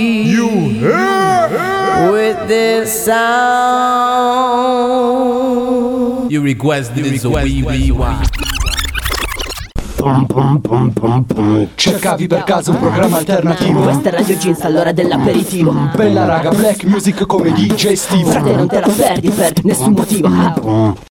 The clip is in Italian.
With this sound, You request this rewind. Cercavi per caso un programma alternativo? Questa è Radio Jeans all'ora dell'aperitivo. Bella raga, black music come DJ Steve. Frate, non te la perdi per nessun motivo.